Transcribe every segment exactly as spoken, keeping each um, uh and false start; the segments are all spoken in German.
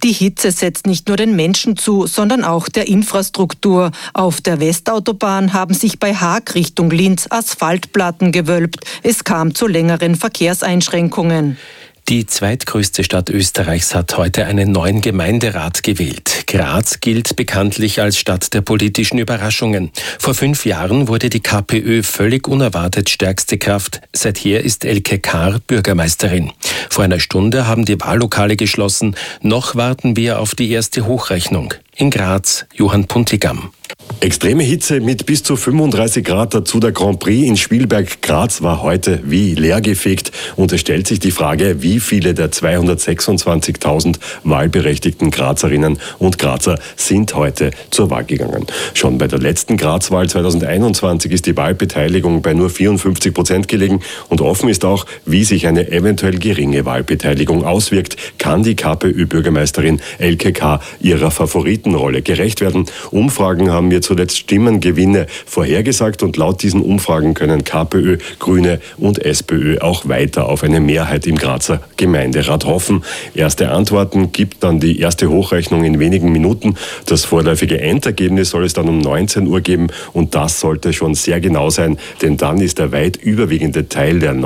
Die Hitze setzt nicht nur den Menschen zu, sondern auch der Infrastruktur. Auf der Westautobahn haben sich bei Haag Richtung Linz Asphaltplatten gewölbt. Es kam zu längeren Verkehrseinschränkungen. Die zweitgrößte Stadt Österreichs hat heute einen neuen Gemeinderat gewählt. Graz gilt bekanntlich als Stadt der politischen Überraschungen. Vor fünf Jahren wurde die KPÖ völlig unerwartet stärkste Kraft. Seither ist Elke Kahr Bürgermeisterin. Vor einer Stunde haben die Wahllokale geschlossen. Noch warten wir auf die erste Hochrechnung. In Graz, Johann Puntigam. Extreme Hitze mit bis zu fünfunddreißig Grad, dazu der Grand Prix in Spielberg. Graz war heute wie leergefegt und es stellt sich die Frage, wie viele der zweihundertsechsundzwanzigtausend wahlberechtigten Grazerinnen und Grazer sind heute zur Wahl gegangen. Schon bei der letzten Grazwahl zweitausendeinundzwanzig ist die Wahlbeteiligung bei nur vierundfünfzig Prozent gelegen und offen ist auch, wie sich eine eventuell geringe Wahlbeteiligung auswirkt. Kann die KPÖ-Bürgermeisterin Elke Kahr ihrer Favoritenrolle gerecht werden? Umfragen haben mir zuletzt Stimmengewinne vorhergesagt und laut diesen Umfragen können KPÖ, Grüne und SPÖ auch weiter auf eine Mehrheit im Grazer Gemeinderat hoffen. Erste Antworten gibt dann die erste Hochrechnung in wenigen Minuten. Das vorläufige Endergebnis soll es dann um neunzehn Uhr geben und das sollte schon sehr genau sein, denn dann ist der weit überwiegende Teil der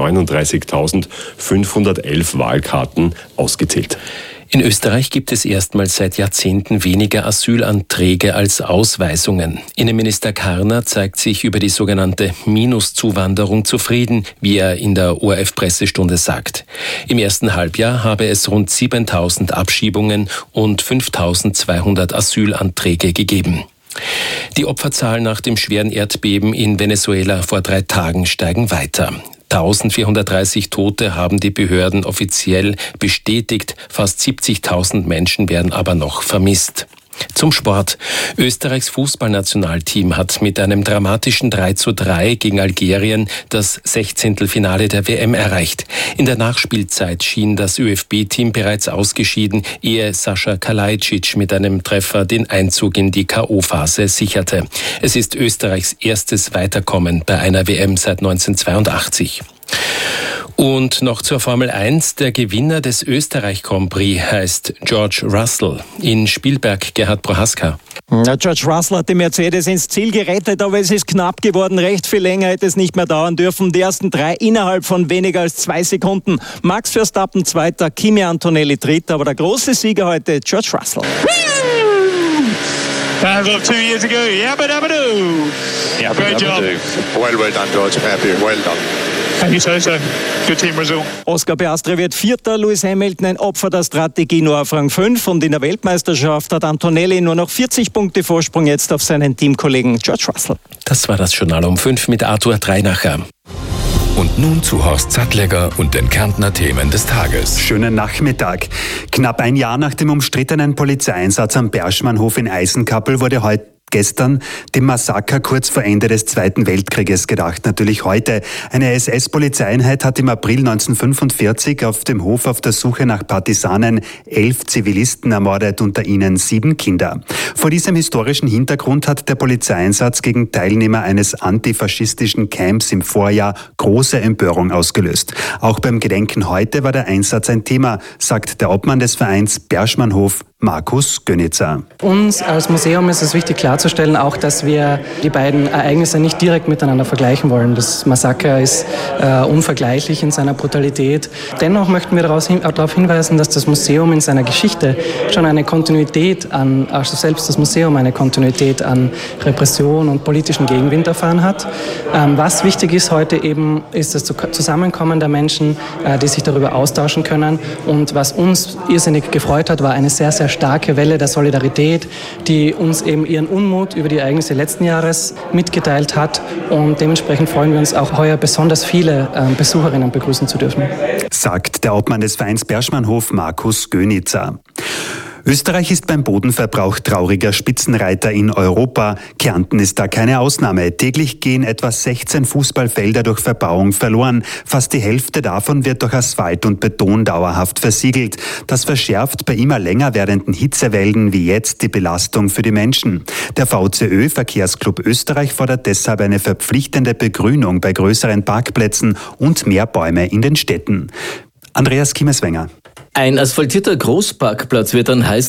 neununddreißigtausendfünfhundertelf Wahlkarten ausgezählt. In Österreich gibt es erstmals seit Jahrzehnten weniger Asylanträge als Ausweisungen. Innenminister Karner zeigt sich über die sogenannte Minuszuwanderung zufrieden, wie er in der O R F-Pressestunde sagt. Im ersten Halbjahr habe es rund siebentausend Abschiebungen und fünftausendzweihundert Asylanträge gegeben. Die Opferzahlen nach dem schweren Erdbeben in Venezuela vor drei Tagen steigen weiter. eintausendvierhundertdreißig Tote haben die Behörden offiziell bestätigt. Fast siebzigtausend Menschen werden aber noch vermisst. Zum Sport. Österreichs Fußballnationalteam hat mit einem dramatischen drei zu drei gegen Algerien das Sechzehntelfinale der W M erreicht. In der Nachspielzeit schien das ÖFB-Team bereits ausgeschieden, ehe Sascha Kalajdzic mit einem Treffer den Einzug in die K O-Phase sicherte. Es ist Österreichs erstes Weiterkommen bei einer W M seit neunzehnhundertzweiundachtzig. Und noch zur Formel eins. Der Gewinner des Österreich Grand Prix heißt George Russell. In Spielberg, Gerhard Prohaska. Ja, George Russell hat die Mercedes ins Ziel gerettet, aber es ist knapp geworden. Recht viel länger hätte es nicht mehr dauern dürfen. Die ersten drei innerhalb von weniger als zwei Sekunden. Max Verstappen Zweiter, Kimi Antonelli Dritter, aber der große Sieger heute, George Russell. As of two years ago, yabba dabba doo. Yeah, great job. Well, well done, George. Happy, well done. Thank you so, so. Good team result. Oscar Piastri wird Vierter, Lewis Hamilton ein Opfer der Strategie, nur auf Rang fünf. Und in der Weltmeisterschaft hat Antonelli nur noch vierzig Punkte Vorsprung jetzt auf seinen Teamkollegen George Russell. Das war das Journal um fünf mit Arthur Dreinacher. Und nun zu Horst Sattlegger und den Kärntner Themen des Tages. Schönen Nachmittag. Knapp ein Jahr nach dem umstrittenen Polizeieinsatz am Berschmannhof in Eisenkappel wurde heute gestern dem Massaker kurz vor Ende des Zweiten Weltkrieges gedacht. Natürlich heute. Eine S S-Polizeieinheit hat im April neunzehnhundertfünfundvierzig auf dem Hof auf der Suche nach Partisanen elf Zivilisten ermordet, unter ihnen sieben Kinder. Vor diesem historischen Hintergrund hat der Polizeieinsatz gegen Teilnehmer eines antifaschistischen Camps im Vorjahr große Empörung ausgelöst. Auch beim Gedenken heute war der Einsatz ein Thema, sagt der Obmann des Vereins Berschmannhof, Markus Gönitzer. Uns als Museum ist es wichtig klarzustellen, auch, dass wir die beiden Ereignisse nicht direkt miteinander vergleichen wollen. Das Massaker ist äh, unvergleichlich in seiner Brutalität. Dennoch möchten wir darauf, hin, darauf hinweisen, dass das Museum in seiner Geschichte schon eine Kontinuität an, also selbst das Museum eine Kontinuität an Repression und politischen Gegenwind erfahren hat. Ähm, was wichtig ist heute eben, ist das Zusammenkommen der Menschen, äh, die sich darüber austauschen können. Und was uns irrsinnig gefreut hat, war eine sehr, sehr starke Welle der Solidarität, die uns eben ihren Unmut über die Ereignisse letzten Jahres mitgeteilt hat. Und dementsprechend freuen wir uns auch heuer besonders viele äh, Besucherinnen begrüßen zu dürfen. Sagt der Obmann des Vereins Berschmannhof, Markus Gönitzer. Österreich ist beim Bodenverbrauch trauriger Spitzenreiter in Europa. Kärnten ist da keine Ausnahme. Täglich gehen etwa sechzehn Fußballfelder durch Verbauung verloren. Fast die Hälfte davon wird durch Asphalt und Beton dauerhaft versiegelt. Das verschärft bei immer länger werdenden Hitzewellen wie jetzt die Belastung für die Menschen. Der V C Ö, Verkehrsclub Österreich, fordert deshalb eine verpflichtende Begrünung bei größeren Parkplätzen und mehr Bäume in den Städten. Andreas Kiemeswenger. Ein asphaltierter Großparkplatz wird dann heißen,